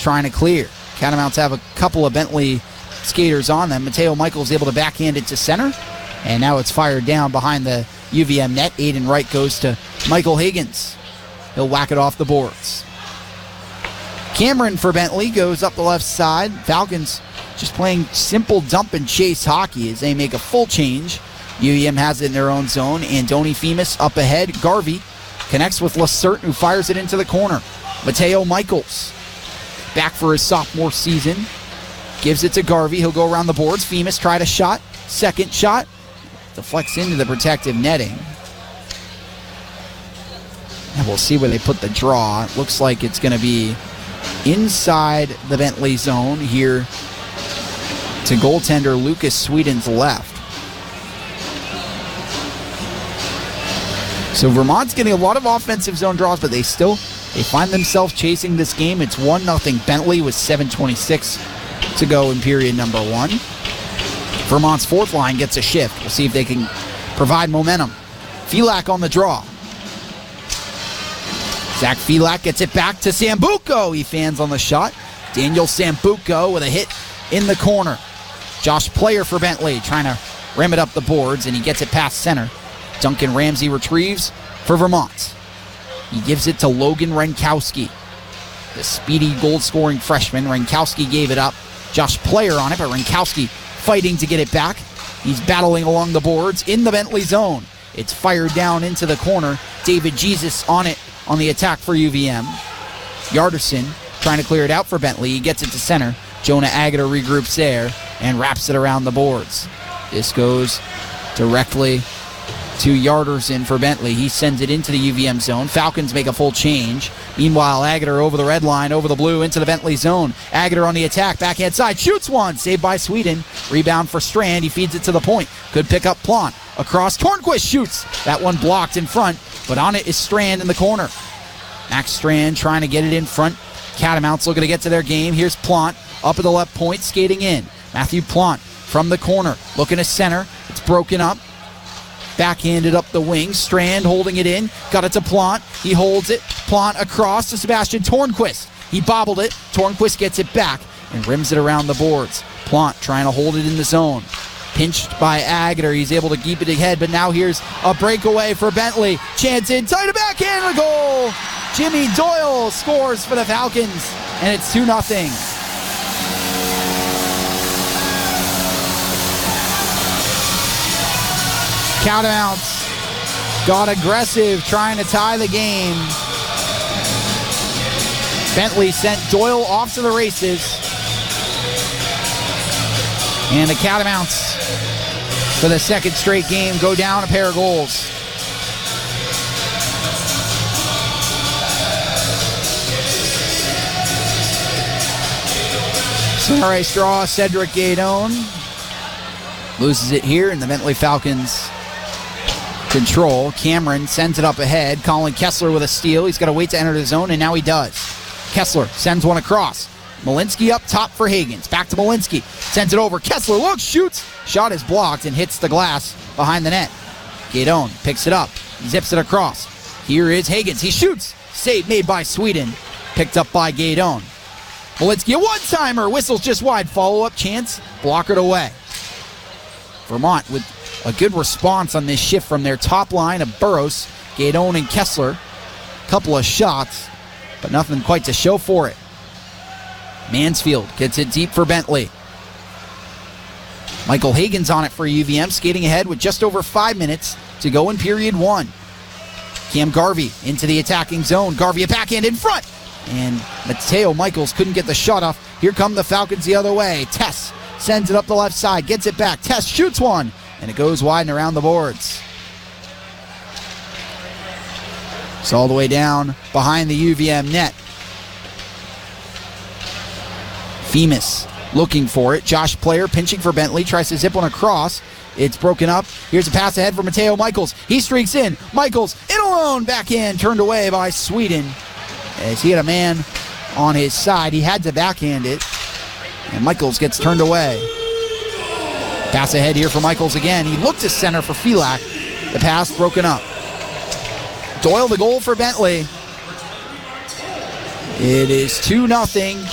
trying to clear. Catamounts have a couple of Bentley skaters on them. Mateo Michaels able to backhand it to center, and now it's fired down behind the UVM net. Aiden Wright goes to Michael Higgins. He'll whack it off the boards. Cameron for Bentley goes up the left side. Falcons just playing simple dump and chase hockey as they make a full change. UVM has it in their own zone. Andoni Femus up ahead. Garvey connects with Lacerte, who fires it into the corner. Mateo Michaels back for his sophomore season. Gives it to Garvey. He'll go around the boards. Femus tried a shot. Second shot. Deflects into the protective netting. And we'll see where they put the draw. It looks like it's going to be inside the Bentley zone here to goaltender Lucas Sweden's left. So Vermont's getting a lot of offensive zone draws, but they find themselves chasing this game. It's 1-0 Bentley with 7:26 to go in period number 1. Vermont's fourth line gets a shift. We'll see if they can provide momentum. Filak on the draw. Zach Filak gets it back to Sambuco. He fans on the shot. Daniel Sambuco with a hit in the corner. Josh Player for Bentley trying to ram it up the boards, and he gets it past center. Duncan Ramsey retrieves for Vermont. He gives it to Logan Renkowski, the speedy goal-scoring freshman. Renkowski gave it up. Josh Player on it, but Renkowski fighting to get it back. He's battling along the boards in the Bentley zone. It's fired down into the corner. David Jesus on it on the attack for UVM. Yarderson trying to clear it out for Bentley. He gets it to center. Jonah Agata regroups there and wraps it around the boards. This goes directly to Yarderson for Bentley. He sends it into the UVM zone. Falcons make a full change. Meanwhile, Agata over the red line, over the blue, into the Bentley zone. Agata on the attack, backhand side, shoots one, saved by Sweden. Rebound for Strand, he feeds it to the point. Could pick up Plant. Across, Tornquist shoots. That one blocked in front, but on it is Strand in the corner. Max Strand trying to get it in front. Catamounts looking to get to their game. Here's Plant, up at the left point, skating in. Matthew Plant from the corner, looking to center. It's broken up. Backhanded up the wing. Strand holding it in. Got it to Plant. He holds it. Plant across to Sebastian Tornquist. He bobbled it. Tornquist gets it back and rims it around the boards. Plant trying to hold it in the zone. Pinched by Agata. He's able to keep it ahead, but now here's a breakaway for Bentley. Chance inside, a backhand, a goal. Jimmy Doyle scores for the Falcons, and it's 2-0. Catamounts got aggressive trying to tie the game. Bentley sent Doyle off to the races. And the Catamounts, for the second straight game, go down a pair of goals. Sorry, Straw, Cedric Gaydon loses it here, and the Bentley Falcons control. Cameron sends it up ahead. Colin Kessler with a steal. He's got to wait to enter the zone, and now he does. Kessler sends one across. Malinsky up top for Higgins. Back to Malinsky. Sends it over. Kessler looks, shoots. Shot is blocked and hits the glass behind the net. Gaydon picks it up. Zips it across. Here is Higgins. He shoots. Save made by Sweden. Picked up by Gaydon. Malinsky, a one-timer. Whistles just wide. Follow-up chance. Blockered away. Vermont with a good response on this shift from their top line of Burrows, Gaydon, and Kessler. Couple of shots, but nothing quite to show for it. Mansfield gets it deep for Bentley. Michael Higgins on it for UVM, skating ahead with just over 5 minutes to go in period 1. Cam Garvey into the attacking zone. Garvey a backhand in front. And Mateo Michaels couldn't get the shot off. Here come the Falcons the other way. Tess sends it up the left side, gets it back. Tess shoots one, and it goes wide and around the boards. It's all the way down behind the UVM net. Femus looking for it. Josh Player pinching for Bentley. Tries to zip one across. It's broken up. Here's a pass ahead for Mateo Michaels. He streaks in. Michaels in alone. Backhand turned away by Sweden. As he had a man on his side. He had to backhand it. And Michaels gets turned away. Pass ahead here for Michaels again. He looked to center for Filak. The pass broken up. Doyle the goal for Bentley. It is 2-0